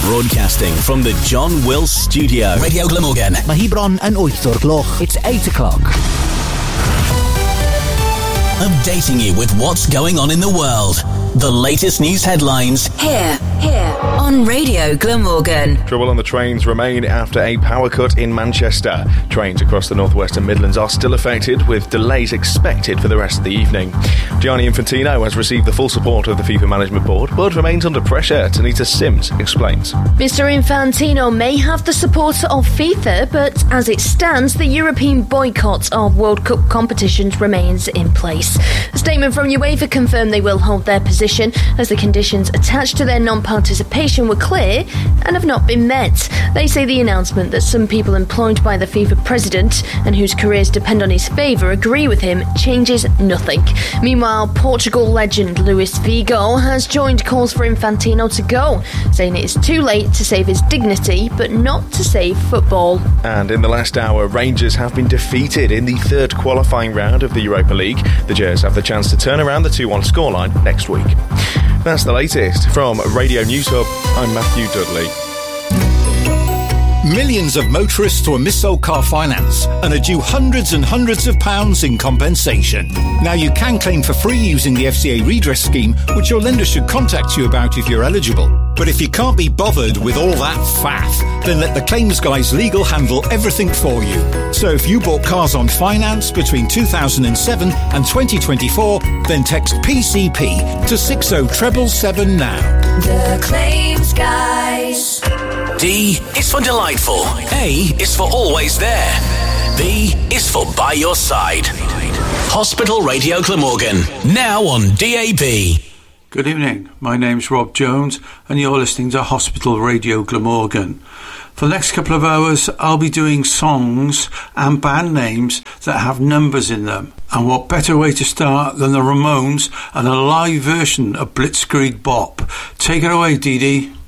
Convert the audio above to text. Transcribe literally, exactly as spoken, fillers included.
Broadcasting from the John Wills Studio. Radio Glamorgan. Mae hi bron yn wyth o'r gloch. It's eight o'clock. Updating you with what's going on in the world. The latest news headlines. Here, here on Radio Glamorgan. Trouble on the trains remain after a power cut in Manchester. Trains across the North West and Midlands are still affected, with delays expected for the rest of the evening. Gianni Infantino has received the full support of the FIFA Management Board, but remains under pressure. Tanita Sims explains. Mister Infantino may have the support of FIFA, but as it stands, the European boycott of World Cup competitions remains in place. A statement from UEFA confirmed they will hold their position as the conditions attached to their non-participation were clear and have not been met. They say the announcement that some people employed by the FIFA president and whose careers depend on his favour agree with him changes nothing. Meanwhile, Portugal legend Luis Figo has joined calls for Infantino to go, saying it is too late to save his dignity but not to save football. And in the last hour, Rangers have been defeated in the third qualifying round of the Europa League. The Gers have the chance to turn around the two one scoreline next week. That's the latest from Radio News Hub. I'm Matthew Dudley. Millions of motorists were mis-sold car finance and are due hundreds and hundreds of pounds in compensation. Now you can claim for free using the F C A redress scheme, which your lender should contact you about if you're eligible. But if you can't be bothered with all that faff, then let the claims guys legal handle everything for you. So if you bought cars on finance between two thousand seven and twenty twenty-four, then text P C P to six oh seven seven now. The Claims Guys. D is for delightful. A is for always there. B is for by your side. Hospital Radio Glamorgan, now on D A B. Good evening, my name's Rob Jones and you're listening to Hospital Radio Glamorgan. For the next couple of hours I'll be doing songs and band names that have numbers in them. And what better way to start than the Ramones and a live version of Blitzkrieg Bop. Take it away, Dee Dee.